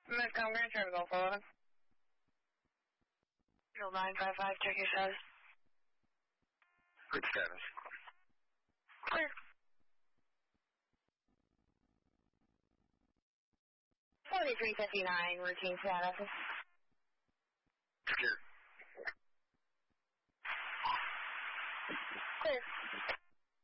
Midcom Grand Terminal, follow. 0955, check your status. Good status. Clear. 4359, routine status.